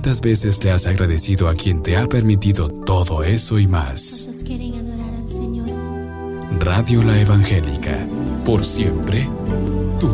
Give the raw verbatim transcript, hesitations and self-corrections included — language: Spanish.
¿Cuántas veces le has agradecido a quien te ha permitido todo eso y más? ¿Cuántos quieren adorar al Señor? Radio La Evangélica, por siempre